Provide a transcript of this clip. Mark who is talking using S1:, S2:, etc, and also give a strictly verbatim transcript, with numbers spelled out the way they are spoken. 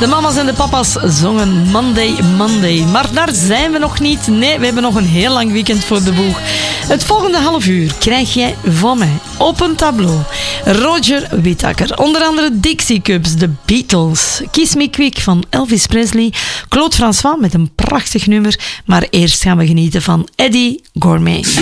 S1: De mama's en de papa's zongen Monday, Monday. Maar daar zijn we nog niet. Nee, we hebben nog een heel lang weekend voor de boeg. Het volgende half uur krijg jij van mij op een tableau Roger Whittaker. Onder andere Dixie Cubs, The Beatles, Kiss Me Quick van Elvis Presley, Claude François met een prachtig nummer. Maar eerst gaan we genieten van Eddie Gourmet.